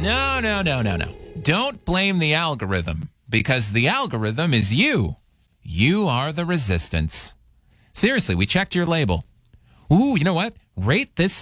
No, no, no, no, no. Don't blame the algorithm, because the algorithm is you. You are the resistance. Seriously, we checked your label. Ooh, you know what? Rate this